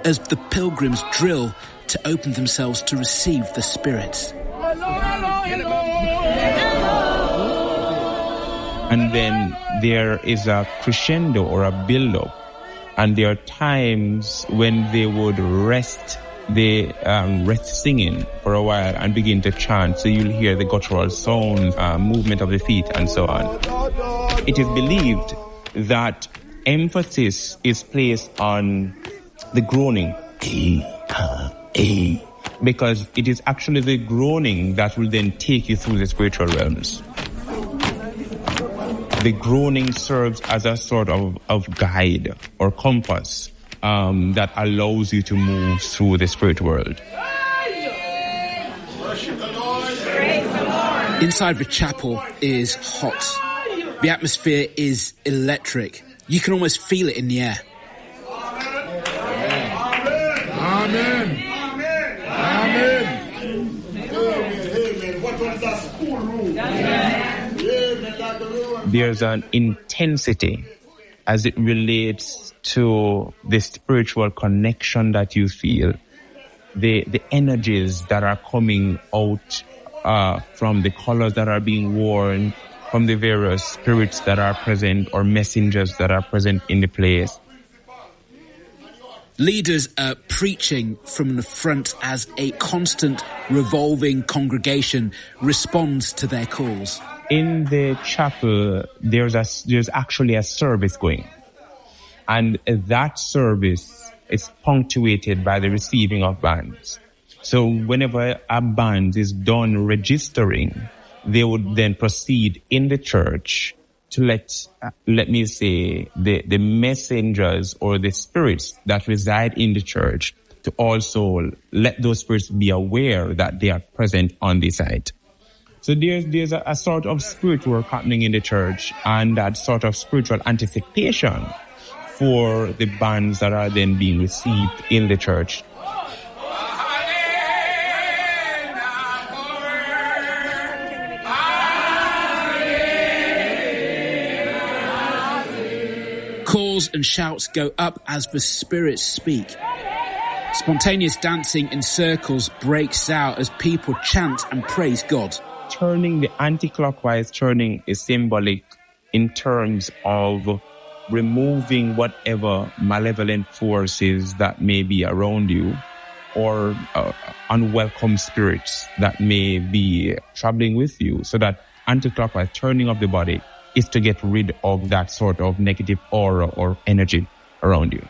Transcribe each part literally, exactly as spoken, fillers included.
as the pilgrims drill to open themselves to receive the spirits. And then there is a crescendo or a build-up. And there are times when they would rest, they um, rest singing for a while and begin to chant. So you'll hear the guttural sound, uh, movement of the feet and so on. It is believed that emphasis is placed on the groaning. Because it is actually the groaning that will then take you through the spiritual realms. The groaning serves as a sort of, of guide or compass um, that allows you to move through the spirit world. Inside the chapel is hot. The atmosphere is electric. You can almost feel it in the air. Amen. Amen. Amen. What was that school room? There's an intensity as it relates to the spiritual connection that you feel. The the energies that are coming out uh, from the colors that are being worn, from the various spirits that are present or messengers that are present in the place. Leaders are preaching from the front as a constant revolving congregation responds to their calls. In the chapel, there's a, there's actually a service going. And that service is punctuated by the receiving of bands. So whenever a band is done registering, they would then proceed in the church to let, uh, let me say, the, the messengers or the spirits that reside in the church to also let those spirits be aware that they are present on the site. So there's, there's a, a sort of spirit work happening in the church and that sort of spiritual anticipation for the bands that are then being received in the church. Calls and shouts go up as the spirits speak. Spontaneous dancing in circles breaks out as people chant and praise God. Turning the anti-clockwise turning is symbolic in terms of removing whatever malevolent forces that may be around you or uh, unwelcome spirits that may be traveling with you. So that anti-clockwise turning of the body is to get rid of that sort of negative aura or energy around you.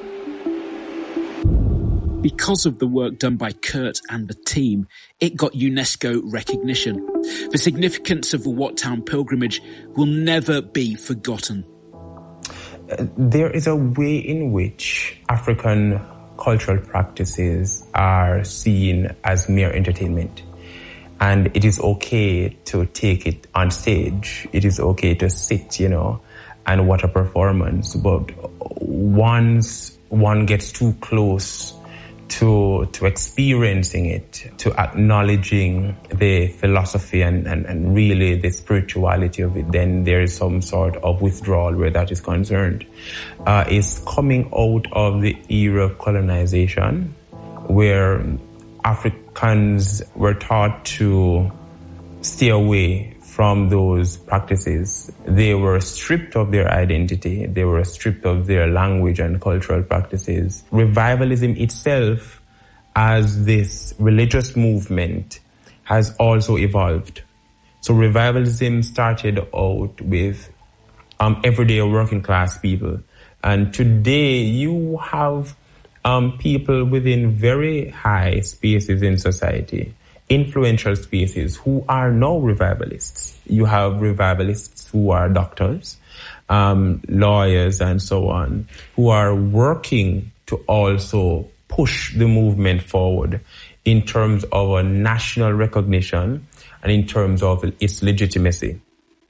Because of the work done by Kurt and the team, it got UNESCO recognition. The significance of the Wat Town pilgrimage will never be forgotten. Uh, there is a way in which African cultural practices are seen as mere entertainment. And it is okay to take it on stage. It is okay to sit, you know, and watch a performance. But once one gets too close to to experiencing it, to acknowledging the philosophy and, and, and really the spirituality of it, then there is some sort of withdrawal where that is concerned. Uh, it's coming out of the era of colonization, where Africans were taught to stay away from those practices. They were stripped of their identity. They were stripped of their language and cultural practices. Revivalism itself, as this religious movement, has also evolved. So revivalism started out with um, everyday working class people. And today you have um, people within very high spaces in society, influential spaces, who are now revivalists. You have revivalists who are doctors, um, lawyers, and so on, who are working to also push the movement forward in terms of a national recognition and in terms of its legitimacy.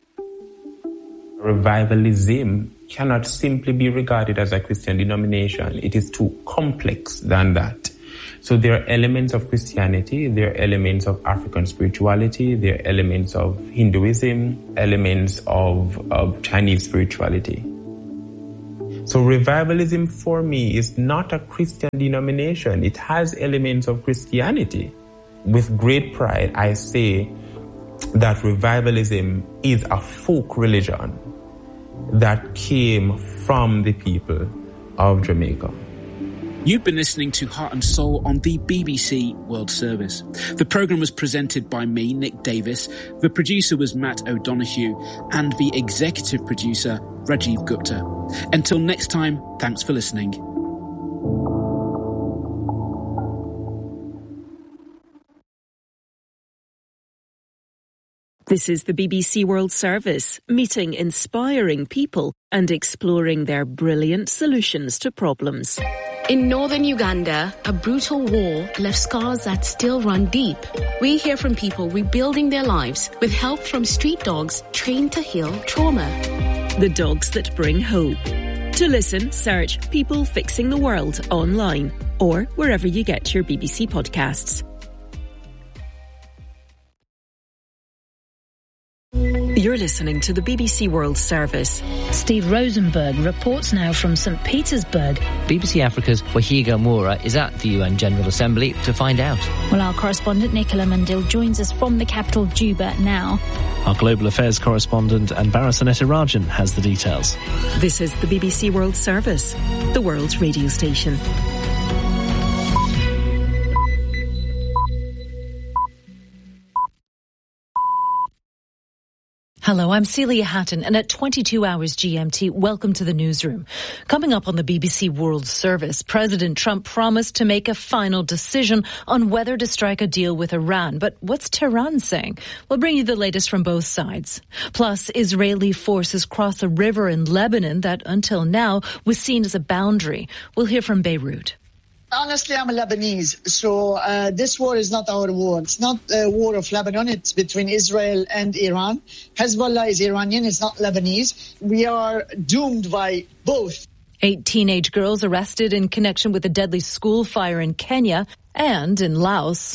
Revivalism cannot simply be regarded as a Christian denomination. It is too complex than that. So there are elements of Christianity, there are elements of African spirituality, there are elements of Hinduism, elements of, of Chinese spirituality. So revivalism for me is not a Christian denomination. It has elements of Christianity. With great pride, I say that revivalism is a folk religion that came from the people of Jamaica. You've been listening to Heart and Soul on the B B C World Service. The programme was presented by me, Nick Davis. The producer was Matt O'Donoghue and the executive producer, Rajiv Gupta. Until next time, thanks for listening. This is the B B C World Service, meeting inspiring people and exploring their brilliant solutions to problems. In northern Uganda, a brutal war left scars that still run deep. We hear from people rebuilding their lives with help from street dogs trained to heal trauma. The dogs that bring hope. To listen, search People Fixing the World online or wherever you get your B B C podcasts. You're listening to the B B C World Service. Steve Rosenberg reports now from Saint Petersburg. B B C Africa's Wahiga Moura is at the U N General Assembly to find out. Well, our correspondent Nicola Mandil joins us from the capital, Juba, now. Our global affairs correspondent Anbara Sanetirajan has the details. This is the B B C World Service, the world's radio station. Hello, I'm Celia Hatton, and at twenty-two hours G M T, welcome to the newsroom. Coming up on the B B C World Service, President Trump promised to make a final decision on whether to strike a deal with Iran. But what's Tehran saying? We'll bring you the latest from both sides. Plus, Israeli forces cross a river in Lebanon that, until now, was seen as a boundary. We'll hear from Beirut. Honestly, I'm a Lebanese, so uh, this war is not our war. It's not a war of Lebanon. It's between Israel and Iran. Hezbollah is Iranian. It's not Lebanese. We are doomed by both. Eight teenage girls arrested in connection with a deadly school fire in Kenya and in Laos.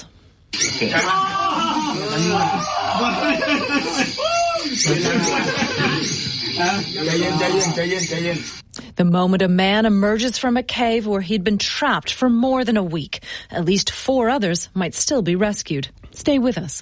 The moment a man emerges from a cave where he'd been trapped for more than a week. At least four others might still be rescued. Stay with us.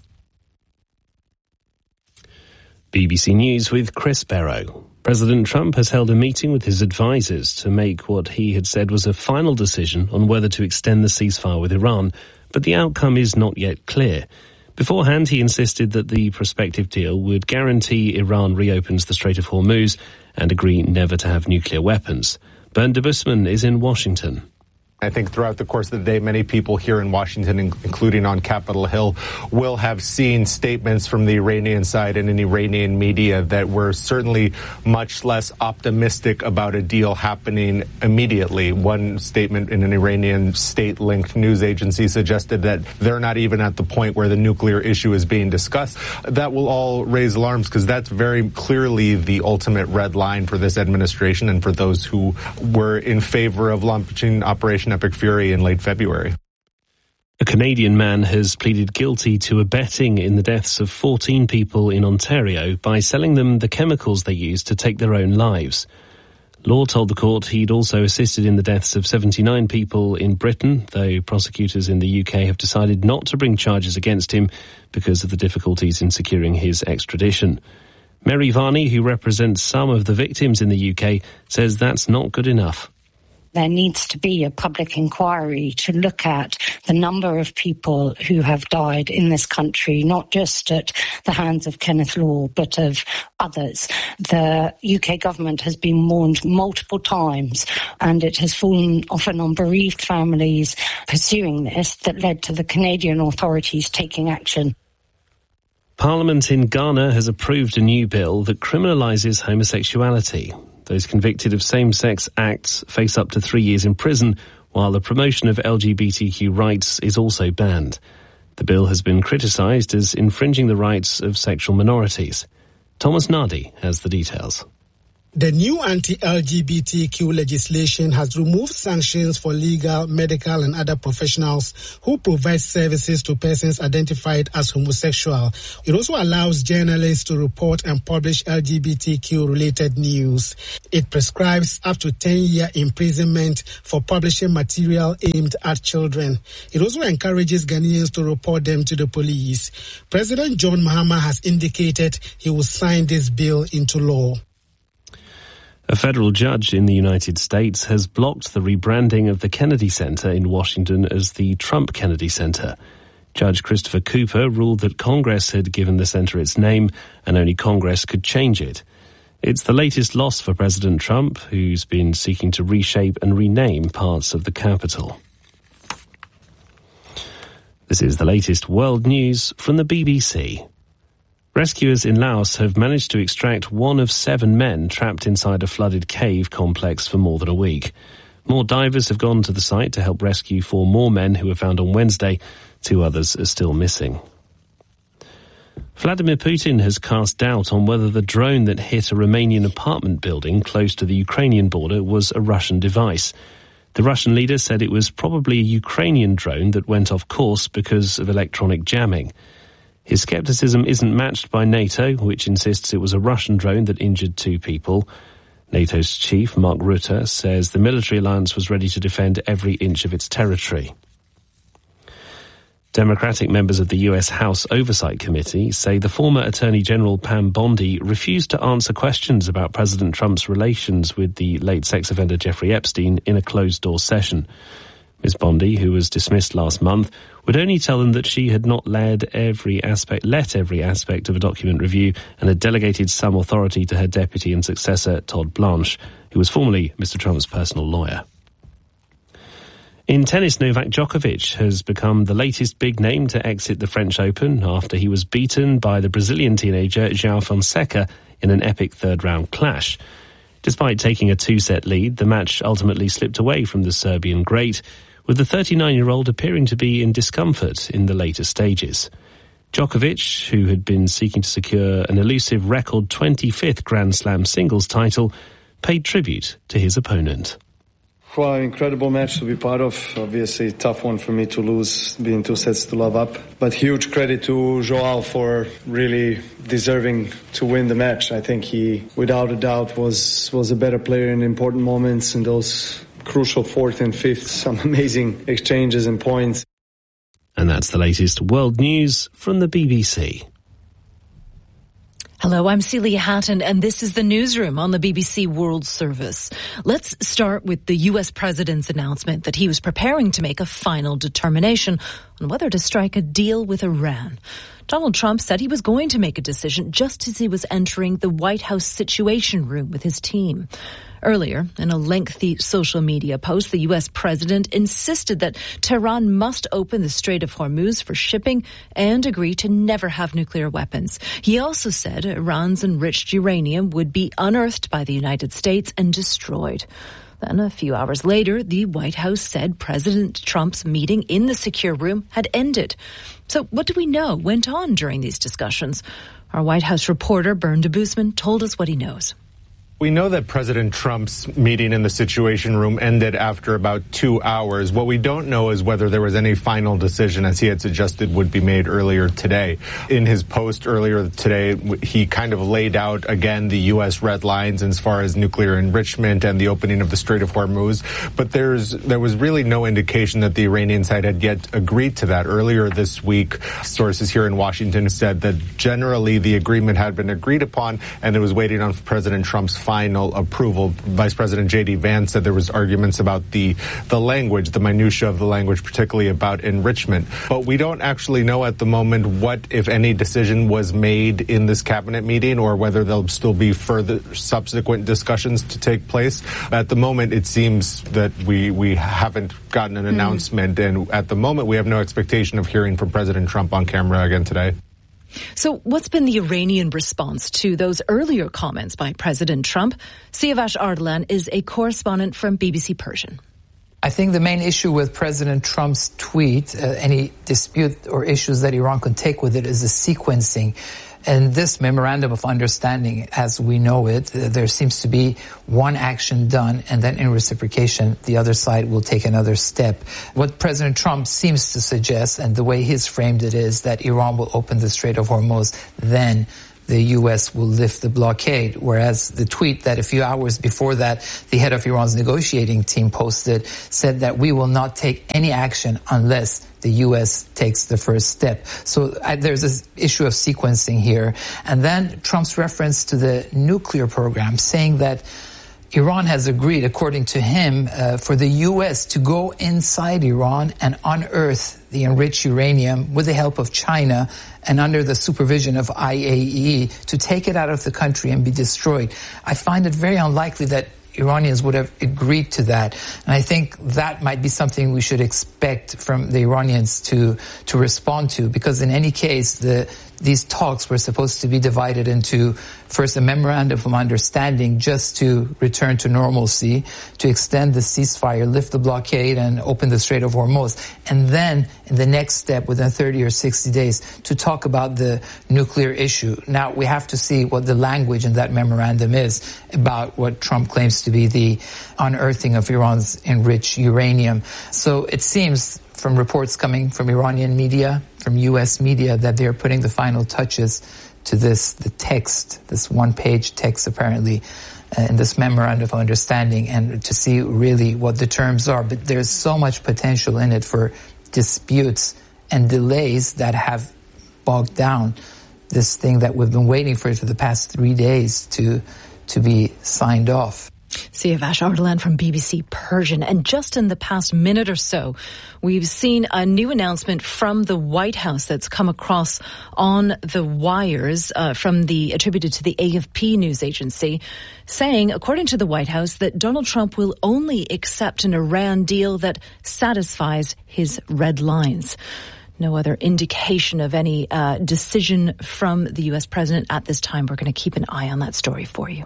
B B C News with Chris Barrow. President Trump has held a meeting with his advisers to make what he had said was a final decision on whether to extend the ceasefire with Iran, but the outcome is not yet clear. Beforehand, he insisted that the prospective deal would guarantee Iran reopens the Strait of Hormuz and agree never to have nuclear weapons. Bernd de Busman is in Washington. I think throughout the course of the day, many people here in Washington, including on Capitol Hill, will have seen statements from the Iranian side and in Iranian media that were certainly much less optimistic about a deal happening immediately. One statement in an Iranian state-linked news agency suggested that they're not even at the point where the nuclear issue is being discussed. That will all raise alarms because that's very clearly the ultimate red line for this administration and for those who were in favor of launching Operation Epic Fury in late February. A Canadian man has pleaded guilty to abetting in the deaths of fourteen people in Ontario by selling them the chemicals they used to take their own lives. Law told the court he'd also assisted in the deaths of seventy-nine people in Britain, though prosecutors in the U K have decided not to bring charges against him because of the difficulties in securing his extradition. Mary Varney, who represents some of the victims in the U K, says that's not good enough. There needs to be a public inquiry to look at the number of people who have died in this country, not just at the hands of Kenneth Law, but of others. The U K government has been warned multiple times, and it has fallen often on bereaved families pursuing this that led to the Canadian authorities taking action. Parliament in Ghana has approved a new bill that criminalises homosexuality. Those convicted of same-sex acts face up to three years in prison, while the promotion of L G B T Q rights is also banned. The bill has been criticised as infringing the rights of sexual minorities. Thomas Nardi has the details. The new anti-L G B T Q legislation has removed sanctions for legal, medical and other professionals who provide services to persons identified as homosexual. It also allows journalists to report and publish L G B T Q-related news. It prescribes up to ten-year imprisonment for publishing material aimed at children. It also encourages Ghanaians to report them to the police. President John Mahama has indicated he will sign this bill into law. A federal judge in the United States has blocked the rebranding of the Kennedy Center in Washington as the Trump Kennedy Center. Judge Christopher Cooper ruled that Congress had given the center its name and only Congress could change it. It's the latest loss for President Trump, who's been seeking to reshape and rename parts of the Capitol. This is the latest world news from the B B C. Rescuers in Laos have managed to extract one of seven men trapped inside a flooded cave complex for more than a week. More divers have gone to the site to help rescue four more men who were found on Wednesday. Two others are still missing. Vladimir Putin has cast doubt on whether the drone that hit a Romanian apartment building close to the Ukrainian border was a Russian device. The Russian leader said it was probably a Ukrainian drone that went off course because of electronic jamming. His scepticism isn't matched by NATO, which insists it was a Russian drone that injured two people. NATO's chief, Mark Rutte, says the military alliance was ready to defend every inch of its territory. Democratic members of the U S House Oversight Committee say the former Attorney General Pam Bondi refused to answer questions about President Trump's relations with the late sex offender Jeffrey Epstein in a closed-door session. Miz Bondi, who was dismissed last month, would only tell them that she had not led every aspect, let every aspect of a document review and had delegated some authority to her deputy and successor, Todd Blanche, who was formerly Mister Trump's personal lawyer. In tennis, Novak Djokovic has become the latest big name to exit the French Open after he was beaten by the Brazilian teenager João Fonseca in an epic third-round clash. Despite taking a two-set lead, the match ultimately slipped away from the Serbian great, with the thirty-nine-year-old appearing to be in discomfort in the later stages. Djokovic, who had been seeking to secure an elusive record twenty-fifth Grand Slam singles title, paid tribute to his opponent. Well, incredible match to be part of. Obviously, tough one for me to lose, being two sets to love up. But huge credit to Joao for really deserving to win the match. I think he, without a doubt, was was a better player in important moments in those crucial fourth and fifth. Some amazing exchanges and points. And that's the latest world news from the B B C. Hello, I'm Celia Hatton, and this is the newsroom on the B B C World Service. Let's start with the U S president's announcement that he was preparing to make a final determination on whether to strike a deal with Iran. Donald Trump said he was going to make a decision just as he was entering the White House Situation Room with his team. Earlier, in a lengthy social media post, the U S president insisted that Tehran must open the Strait of Hormuz for shipping and agree to never have nuclear weapons. He also said Iran's enriched uranium would be unearthed by the United States and destroyed. Then, a few hours later, the White House said President Trump's meeting in the secure room had ended. So what do we know went on during these discussions? Our White House reporter, Bern de Boosman, told us what he knows. We know that President Trump's meeting in the Situation Room ended after about two hours. What we don't know is whether there was any final decision, as he had suggested, would be made earlier today. In his post earlier today, he kind of laid out again the U S red lines as far as nuclear enrichment and the opening of the Strait of Hormuz. But there's there was really no indication that the Iranian side had yet agreed to that. Earlier this week, sources here in Washington said that generally the agreement had been agreed upon and it was waiting on President Trump's final approval. Vice President J D Vance said there was arguments about the the language, the minutia of the language, particularly about enrichment. But we don't actually know at the moment what, if any, decision was made in this cabinet meeting or whether there'll still be further subsequent discussions to take place. At the moment, it seems that we, we haven't gotten an mm. announcement, and at the moment, we have no expectation of hearing from President Trump on camera again today. So what's been the Iranian response to those earlier comments by President Trump? Siavash Ardalan is a correspondent from B B C Persian. I think the main issue with President Trump's tweet, uh, any dispute or issues that Iran could take with it, is the sequencing. In this memorandum of understanding, as we know it, there seems to be one action done, and then in reciprocation, the other side will take another step. What President Trump seems to suggest, and the way he's framed it, is that Iran will open the Strait of Hormuz, then the U S will lift the blockade, whereas the tweet that a few hours before that the head of Iran's negotiating team posted said that we will not take any action unless the U S takes the first step. So uh, there's this issue of sequencing here. And then Trump's reference to the nuclear program, saying that Iran has agreed, according to him, uh, for the U S to go inside Iran and unearth the enriched uranium with the help of China and under the supervision of I A E A to take it out of the country and be destroyed. I find it very unlikely that Iranians would have agreed to that. And I think that might be something we should expect from the Iranians to to respond to, because in any case, the these talks were supposed to be divided into first a memorandum of understanding just to return to normalcy, to extend the ceasefire, lift the blockade, and open the Strait of Hormuz. And then in the next step, within thirty or sixty days, to talk about the nuclear issue. Now, we have to see what the language in that memorandum is about what Trump claims to be the unearthing of Iran's enriched uranium. So it seems from reports coming from Iranian media, from U S media, that they're putting the final touches to this, the text, this one-page text apparently, uh, in this memorandum of understanding, and to see really what the terms are. But there's so much potential in it for disputes and delays that have bogged down this thing that we've been waiting for for the past three days to to be signed off. Siavash Ardalan from B B C Persian. And just in the past minute or so, we've seen a new announcement from the White House that's come across on the wires uh, from the attributed to the A F P news agency, saying, according to the White House, that Donald Trump will only accept an Iran deal that satisfies his red lines. No other indication of any uh, decision from the U S president at this time. We're going to keep an eye on that story for you.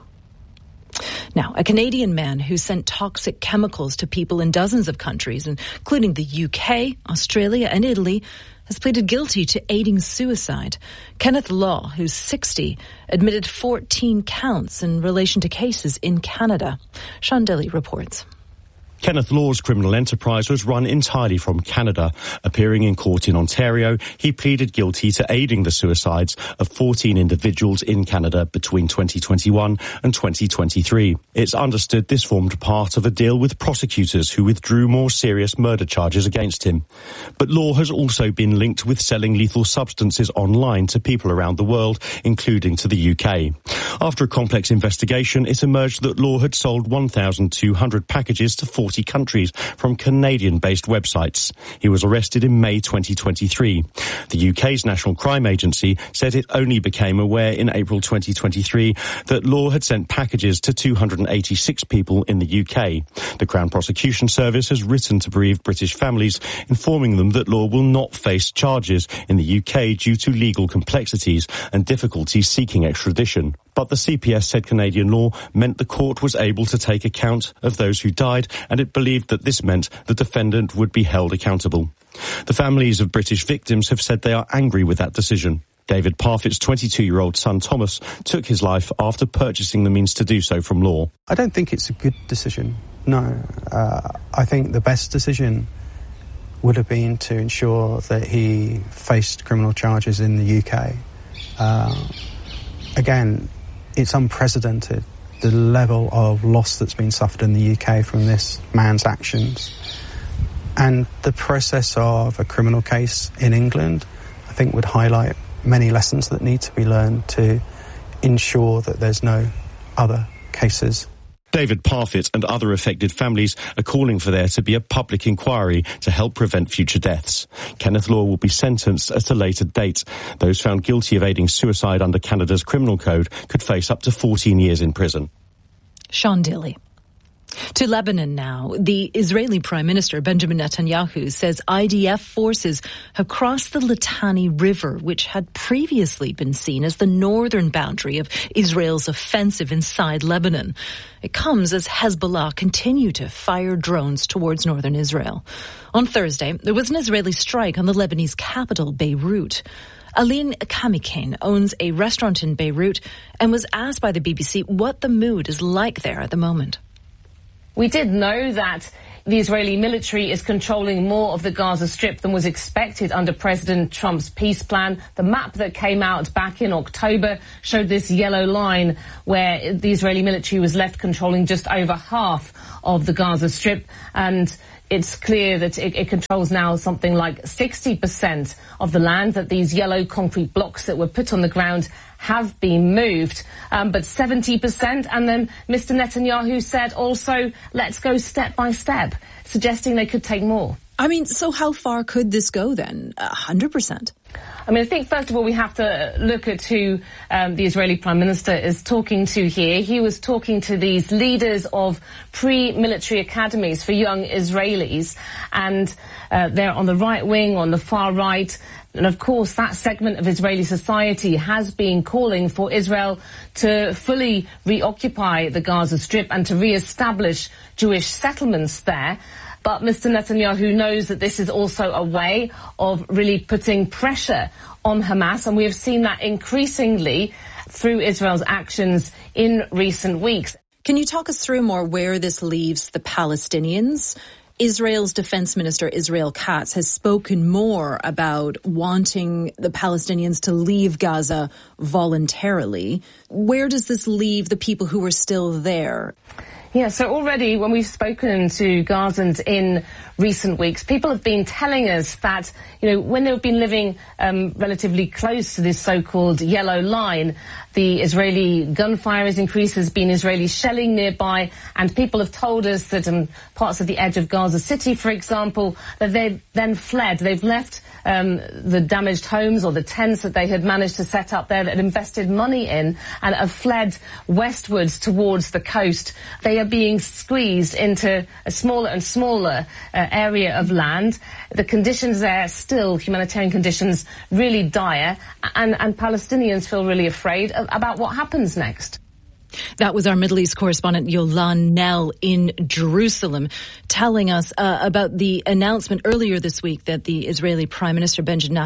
Now, a Canadian man who sent toxic chemicals to people in dozens of countries, including the U K, Australia and Italy, has pleaded guilty to aiding suicide. Kenneth Law, who's sixty, admitted fourteen counts in relation to cases in Canada. Sean Dilley reports. Kenneth Law's criminal enterprise was run entirely from Canada. Appearing in court in Ontario, he pleaded guilty to aiding the suicides of fourteen individuals in Canada between twenty twenty-one and twenty twenty-three. It's understood this formed part of a deal with prosecutors who withdrew more serious murder charges against him. But Law has also been linked with selling lethal substances online to people around the world, including to the U K. After a complex investigation, it emerged that Law had sold one thousand two hundred packages to forty countries from Canadian-based websites. He was arrested in May twenty twenty-three. The U K's National Crime Agency said it only became aware in April twenty twenty-three that Law had sent packages to two hundred eighty-six people in the U K. The Crown Prosecution Service has written to bereaved British families, informing them that Law will not face charges in the U K due to legal complexities and difficulties seeking extradition. But the C P S said Canadian law meant the court was able to take account of those who died, and it believed that this meant the defendant would be held accountable. The families of British victims have said they are angry with that decision. David Parfitt's twenty-two-year-old son Thomas took his life after purchasing the means to do so from Law. I don't think it's a good decision, no. Uh, I think the best decision would have been to ensure that he faced criminal charges in the U K. Uh, again, it's unprecedented, the level of loss that's been suffered in the U K from this man's actions. And the process of a criminal case in England, I think, would highlight many lessons that need to be learned to ensure that there's no other cases. David Parfitt and other affected families are calling for there to be a public inquiry to help prevent future deaths. Kenneth Law will be sentenced at a later date. Those found guilty of aiding suicide under Canada's criminal code could face up to fourteen years in prison. Sean Dilley. To Lebanon now. The Israeli Prime Minister Benjamin Netanyahu says I D F forces have crossed the Litani River, which had previously been seen as the northern boundary of Israel's offensive inside Lebanon. It comes as Hezbollah continue to fire drones towards northern Israel. On Thursday, there was an Israeli strike on the Lebanese capital, Beirut. Aline Kamikain owns a restaurant in Beirut and was asked by the B B C what the mood is like there at the moment. We did know that the Israeli military is controlling more of the Gaza Strip than was expected under President Trump's peace plan. The map that came out back in October showed this yellow line where the Israeli military was left controlling just over half of the Gaza Strip, and it's clear that it, it controls now something like sixty percent of the land, that these yellow concrete blocks that were put on the ground have been moved, um, but seventy percent. And then Mister Netanyahu said also, let's go step by step, suggesting they could take more. I mean, so how far could this go then? one hundred percent? I mean, I think, first of all, we have to look at who um, the Israeli Prime Minister is talking to here. He was talking to these leaders of pre-military academies for young Israelis, and uh, they're on the right wing, on the far right. And, of course, that segment of Israeli society has been calling for Israel to fully reoccupy the Gaza Strip and to re-establish Jewish settlements there. But Mister Netanyahu knows that this is also a way of really putting pressure on Hamas, and we have seen that increasingly through Israel's actions in recent weeks. Can you talk us through more where this leaves the Palestinians? Israel's Defense Minister, Israel Katz, has spoken more about wanting the Palestinians to leave Gaza voluntarily. Where does this leave the people who are still there? Yeah, so already when we've spoken to Gazans in recent weeks, people have been telling us that, you know, when they've been living um, relatively close to this so-called yellow line, the Israeli gunfire has increased, there's been Israeli shelling nearby, and people have told us that in parts of the edge of Gaza City, for example, that they've then fled. They've left um, the damaged homes or the tents that they had managed to set up there, that had invested money in, and have fled westwards towards the coast. They are being squeezed into a smaller and smaller uh, area of land. The conditions there, still humanitarian conditions, really dire, and, and Palestinians feel really afraid of, about what happens next. That was our Middle East correspondent Yolan Nell in Jerusalem telling us uh, about the announcement earlier this week that the Israeli Prime Minister Benjamin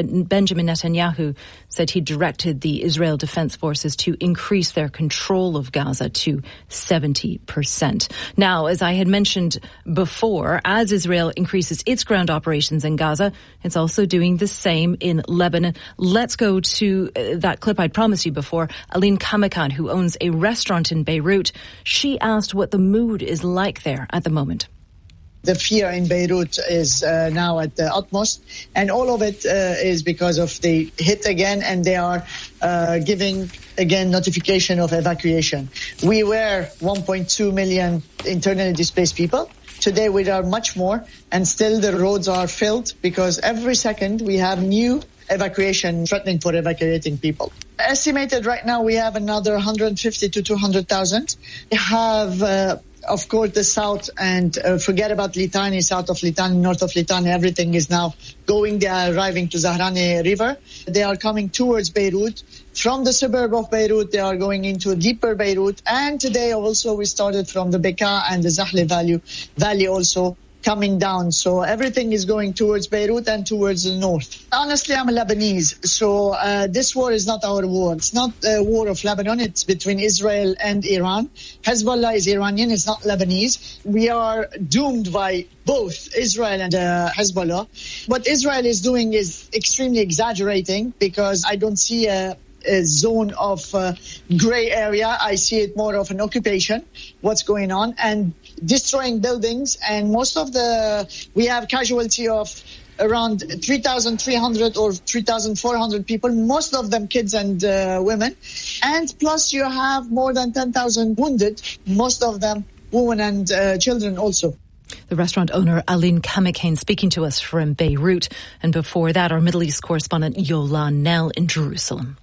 Netanyahu said he directed the Israel Defense Forces to increase their control of Gaza to seventy percent. Now, as I had mentioned before, as Israel increases its ground operations in Gaza, it's also doing the same in Lebanon. Let's go to uh, that clip I promised you before. Aline Kamikain, who owns a restaurant in Beirut, she asked what the mood is like there at the moment. The fear in Beirut is uh, now at the utmost, and all of it uh, is because of the hit again, and they are uh, giving again notification of evacuation. We were one point two million internally displaced people. Today we are much more, and still the roads are filled because every second we have new evacuation threatening for evacuating people. Estimated right now we have another one hundred fifty to two hundred thousand. We have, uh, of course, the south, and uh, forget about Litani, south of Litani, north of Litani, everything is now going. They are arriving to Zahrani River. They are coming towards Beirut. From the suburb of Beirut, they are going into deeper Beirut. And today also we started from the Bekaa and the Zahle Valley, Valley also coming down. So everything is going towards Beirut and towards the north. Honestly, I'm a Lebanese, so uh, this war is not our war. It's not a war of Lebanon. It's between Israel and Iran. Hezbollah is Iranian. It's not Lebanese. We are doomed by both Israel and uh, Hezbollah. What Israel is doing is extremely exaggerating, because I don't see a a zone of uh, gray area. I see it more of an occupation, what's going on, and destroying buildings. And most of the, we have casualty of around three thousand three hundred or three thousand four hundred people, most of them kids and uh, women. And plus you have more than ten thousand wounded, most of them women and uh, children also. The restaurant owner Aline Kamikain speaking to us from Beirut. And before that, our Middle East correspondent Yolan Nell in Jerusalem.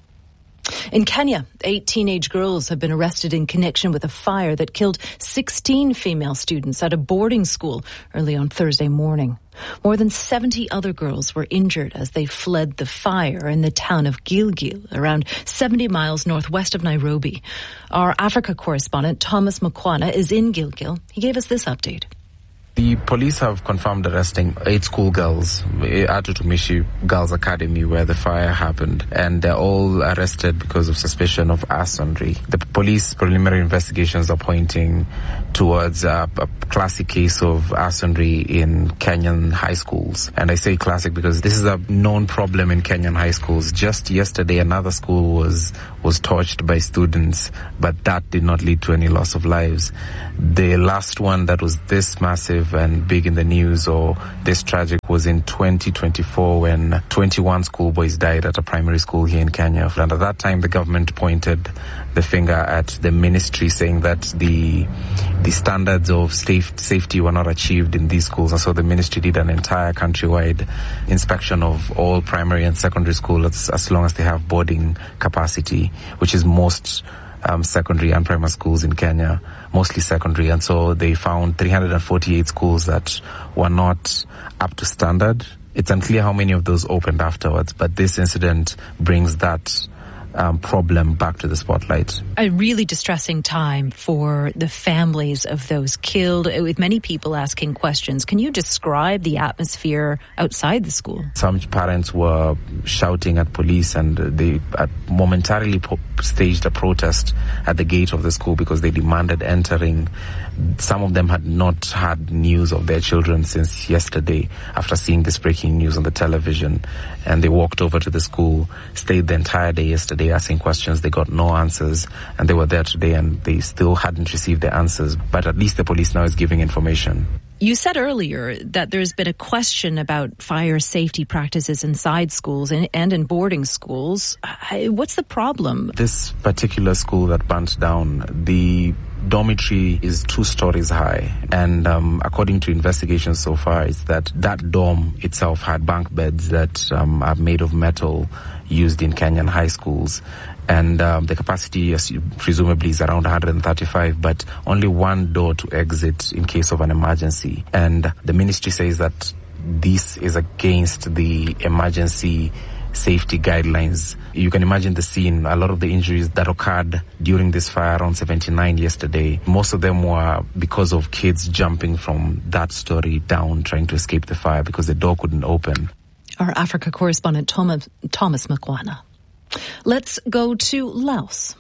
In Kenya, eight teenage girls have been arrested in connection with a fire that killed sixteen female students at a boarding school early on Thursday morning. More than seventy other girls were injured as they fled the fire in the town of Gilgil, around seventy miles northwest of Nairobi. Our Africa correspondent, Thomas Mukwana, is in Gilgil. He gave us this update. The police have confirmed arresting eight schoolgirls at Utumishi Girls Academy where the fire happened, and they're all arrested because of suspicion of arson. The police preliminary investigations are pointing towards a, a classic case of arsonry in Kenyan high schools. And I say classic because this is a known problem in Kenyan high schools. Just yesterday, another school was was torched by students, but that did not lead to any loss of lives. The last one that was this massive and big in the news or this tragic was in twenty twenty-four when twenty-one schoolboys died at a primary school here in Kenya. And at that time, the government pointed the finger at the ministry, saying that the the standards of safe, safety were not achieved in these schools. And so the ministry did an entire countrywide inspection of all primary and secondary schools as long as they have boarding capacity, which is most Um, secondary and primary schools in Kenya, mostly secondary. And so they found three hundred forty-eight schools that were not up to standard. It's unclear how many of those opened afterwards, but this incident brings that um, problem back to the spotlight. A really distressing time for the families of those killed, with many people asking questions. Can you describe the atmosphere outside the school? Some parents were shouting at police, and they uh, momentarily po- staged a protest at the gate of the school because they demanded entering. Some of them had not had news of their children since yesterday after seeing this breaking news on the television, and they walked over to the school, stayed the entire day yesterday asking questions. They got no answers, and they were there today and they still hadn't received the answers, but at least the police now is giving information. You said earlier that there's been a question about fire safety practices inside schools and, and in boarding schools. What's the problem? This particular school that burnt down, the dormitory is two stories high, and um, according to investigations so far, it's that that dorm itself had bunk beds that um, are made of metal used in Kenyan high schools, and um, the capacity presumably is around one hundred thirty-five, but only one door to exit in case of an emergency. And the ministry says that this is against the emergency safety guidelines. You can imagine the scene. A lot of the injuries that occurred during this fire, around seventy-nine yesterday, most of them were because of kids jumping from that story down trying to escape the fire because the door couldn't open. Our Africa correspondent Thomas, Thomas Makwana. Let's go to Laos.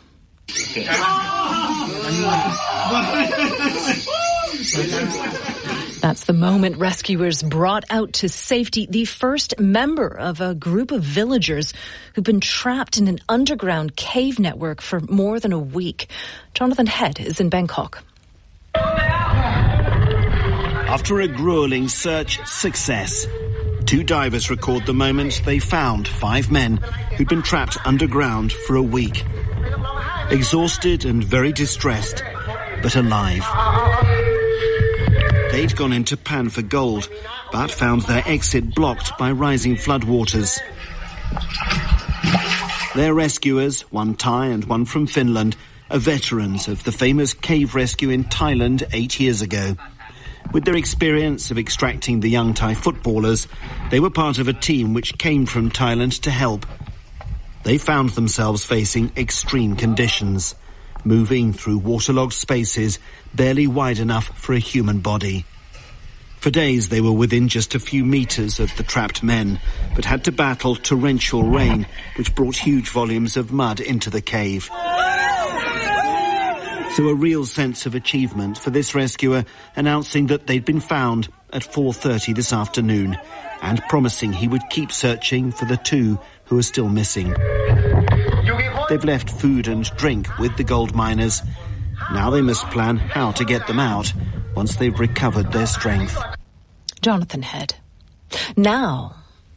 That's the moment rescuers brought out to safety the first member of a group of villagers who've been trapped in an underground cave network for more than a week. Jonathan Head is in Bangkok. After a grueling search success, two divers record the moment they found five men who'd been trapped underground for a week. Exhausted and very distressed, but alive. They'd gone into Pan for gold, but found their exit blocked by rising floodwaters. Their rescuers, one Thai and one from Finland, are veterans of the famous cave rescue in Thailand eight years ago. With their experience of extracting the young Thai footballers, they were part of a team which came from Thailand to help. They found themselves facing extreme conditions, moving through waterlogged spaces barely wide enough for a human body. For days they were within just a few metres of the trapped men, but had to battle torrential rain, which brought huge volumes of mud into the cave. So a real sense of achievement for this rescuer, announcing that they'd been found at four thirty this afternoon, and promising he would keep searching for the two who are still missing. They've left food and drink with the gold miners. Now they must plan how to get them out once they've recovered their strength. Jonathan Head. Now,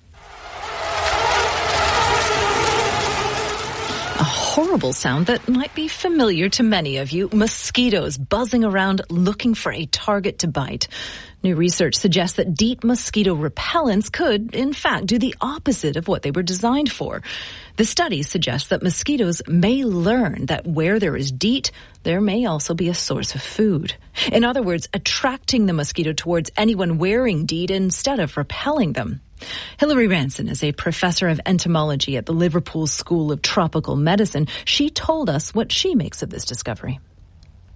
a horrible sound that might be familiar to many of you. Mosquitoes buzzing around looking for a target to bite. New research suggests that DEET mosquito repellents could, in fact, do the opposite of what they were designed for. The study suggests that mosquitoes may learn that where there is DEET, there may also be a source of food. In other words, attracting the mosquito towards anyone wearing DEET instead of repelling them. Hilary Ranson is a professor of entomology at the Liverpool School of Tropical Medicine. She told us what she makes of this discovery.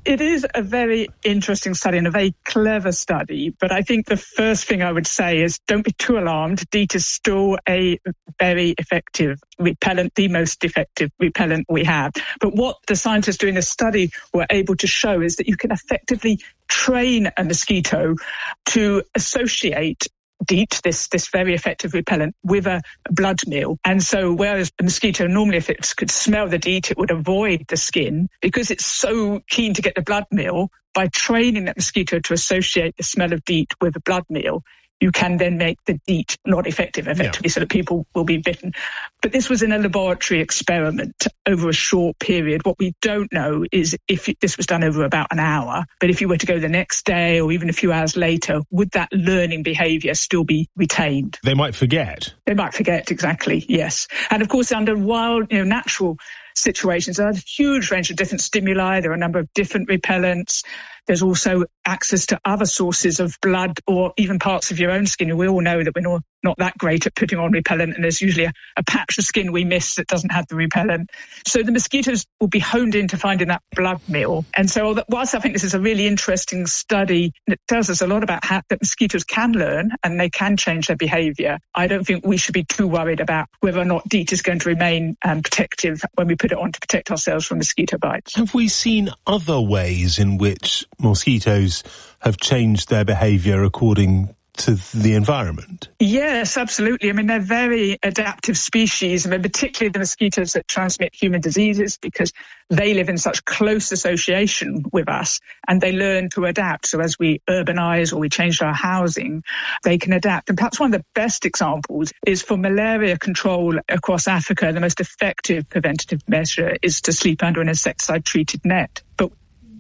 It is a very interesting study and a very clever study, but I think the first thing I would say is don't be too alarmed. DEET is still a very effective repellent, the most effective repellent we have. But what the scientists doing this study were able to show is that you can effectively train a mosquito to associate DEET, this this very effective repellent, with a blood meal. And so whereas a mosquito normally, if it could smell the DEET, it would avoid the skin, because it's so keen to get the blood meal, by training that mosquito to associate the smell of DEET with a blood meal, you can then make the DEET not effective, effectively, yeah. so that people will be bitten. But this was in a laboratory experiment over a short period. What we don't know is if this was done over about an hour, but if you were to go the next day or even a few hours later, would that learning behaviour still be retained? They might forget. They might forget, exactly, yes. And of course, under wild, you know, natural situations, there are a huge range of different stimuli. There are a number of different repellents. There's also access to other sources of blood or even parts of your own skin. We all know that we're not, not that great at putting on repellent, and there's usually a, a patch of skin we miss that doesn't have the repellent. So the mosquitoes will be honed into finding that blood meal. And so whilst I think this is a really interesting study, it tells us a lot about how that mosquitoes can learn and they can change their behaviour, I don't think we should be too worried about whether or not DEET is going to remain um, protective when we put it on to protect ourselves from mosquito bites. Have we seen other ways in which mosquitoes have changed their behaviour according to the environment? Yes, absolutely. I mean, they're very adaptive species. I mean, particularly the mosquitoes that transmit human diseases, because they live in such close association with us and they learn to adapt. So as we urbanise or we change our housing, they can adapt. And perhaps one of the best examples is for malaria control across Africa. The most effective preventative measure is to sleep under an insecticide-treated net. But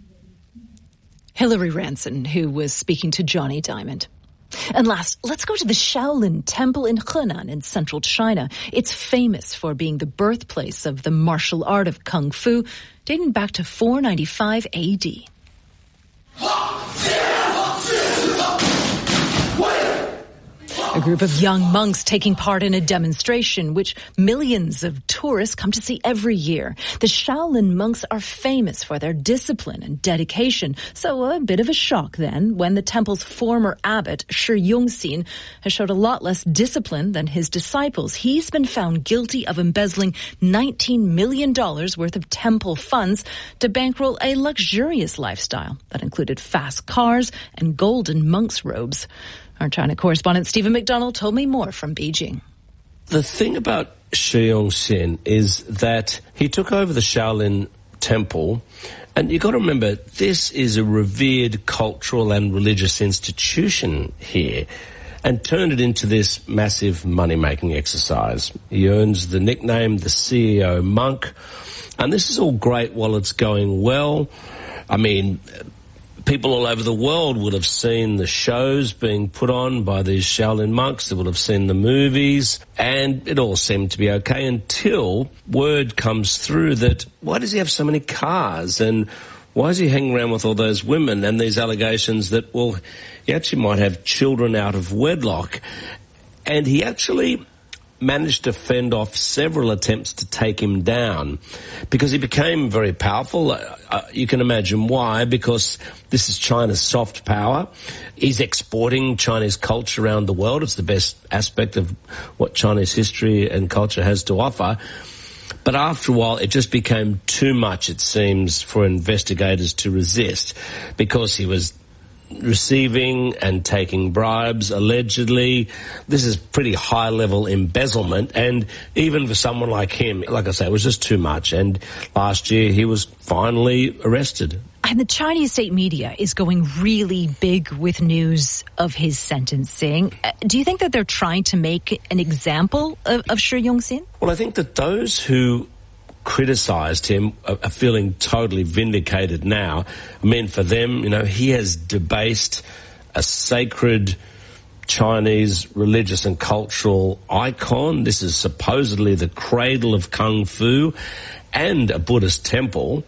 Hilary Ranson, who was speaking to Johnny Diamond. And last, let's go to the Shaolin Temple in Henan in central China. It's famous for being the birthplace of the martial art of Kung Fu, dating back to four ninety-five A D. A group of young monks taking part in a demonstration which millions of tourists come to see every year. The Shaolin monks are famous for their discipline and dedication, so a bit of a shock then when the temple's former abbot, Shi Yongxin, has showed a lot less discipline than his disciples. He's been found guilty of embezzling nineteen million dollars worth of temple funds to bankroll a luxurious lifestyle that included fast cars and golden monk's robes. Our China correspondent Stephen McDonald told me more from Beijing. The thing about Shi Yongxin is that he took over the Shaolin Temple, and you've got to remember, this is a revered cultural and religious institution here, and turned it into this massive money-making exercise. He earns the nickname the C E O monk, and this is all great while it's going well. I mean, people all over the world would have seen the shows being put on by these Shaolin monks. They would have seen the movies, and it all seemed to be okay until word comes through that, why does he have so many cars, and why is he hanging around with all those women, and these allegations that, well, he actually might have children out of wedlock. And he actually managed to fend off several attempts to take him down because he became very powerful. Uh, you can imagine why, because this is China's soft power. He's exporting Chinese culture around the world. It's the best aspect of what Chinese history and culture has to offer. But after a while, it just became too much, it seems, for investigators to resist, because he was receiving and taking bribes, allegedly. This is pretty high-level embezzlement, and even for someone like him, like I say, it was just too much. And last year, he was finally arrested. And the Chinese state media is going really big with news of his sentencing. Uh, do you think that they're trying to make an example of, of Shi Yongxin? Well, I think that those who criticised him are, are feeling totally vindicated now. I mean, for them, you know, he has debased a sacred Chinese religious and cultural icon. This is supposedly the cradle of Kung Fu and a Buddhist temple.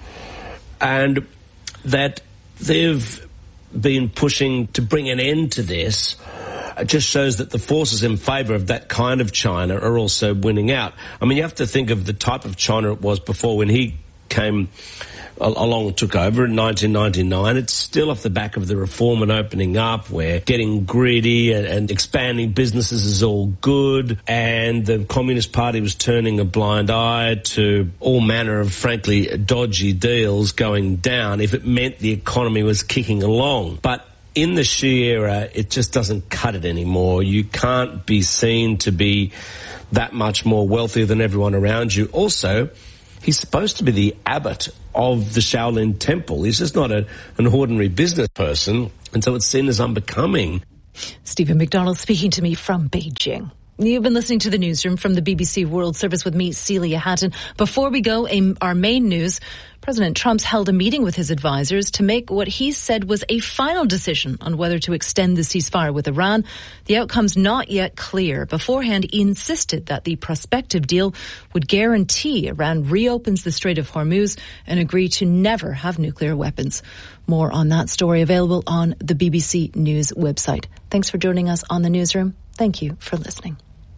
And that they've been pushing to bring an end to this. It just shows that the forces in favour of that kind of China are also winning out. I mean, you have to think of the type of China it was before when he came along took over in nineteen ninety-nine. It's still off the back of the reform and opening up, where getting greedy and, and expanding businesses is all good, and the Communist Party was turning a blind eye to all manner of, frankly, dodgy deals going down if it meant the economy was kicking along. But in the Xi era, it just doesn't cut it anymore. You can't be seen to be that much more wealthier than everyone around you. Also, he's supposed to be the abbot of the Shaolin Temple. He's just not a, an ordinary business person, and so it's seen as unbecoming. Stephen McDonald speaking to me from Beijing. You've been listening to the newsroom from the B B C World Service with me, Celia Hatton. Before we go, our main news, President Trump's held a meeting with his advisors to make what he said was a final decision on whether to extend the ceasefire with Iran. The outcome's not yet clear. Beforehand, he insisted that the prospective deal would guarantee Iran reopens the Strait of Hormuz and agree to never have nuclear weapons. More on that story available on the B B C News website. Thanks for joining us on the newsroom. Thank you for listening.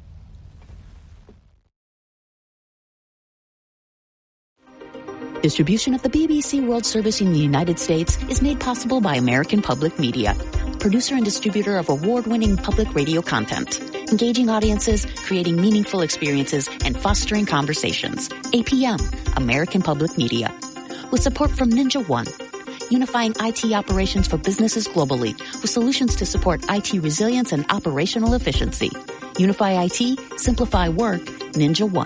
Distribution of the B B C World Service in the United States is made possible by American Public Media, producer and distributor of award-winning public radio content, engaging audiences, creating meaningful experiences, and fostering conversations. A P M, American Public Media. With support from Ninja One, unifying I T operations for businesses globally with solutions to support I T resilience and operational efficiency. Unify I T, simplify work, Ninja One.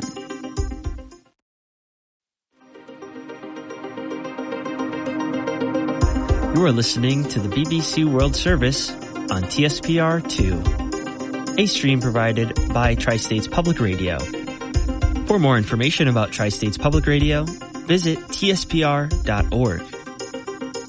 You are listening to the B B C World Service on T S P R two, a stream provided by Tri-States Public Radio. For more information about Tri-States Public Radio, visit T S P R dot org.